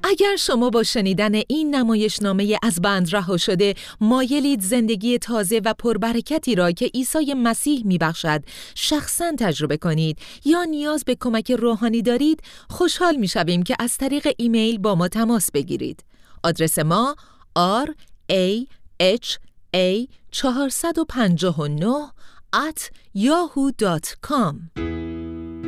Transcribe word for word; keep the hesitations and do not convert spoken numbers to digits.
اگر شما با شنیدن این نمایشنامه از بند رها شده مایلید زندگی تازه و پربرکتی را که عیسی مسیح میبخشد شخصاً تجربه کنید یا نیاز به کمک روحانی دارید، خوشحال میشویم که از طریق ایمیل با ما تماس بگیرید. آدرس ما آر ای اچ ای چهارصد و پنجاه و نه ات یاهو دات کام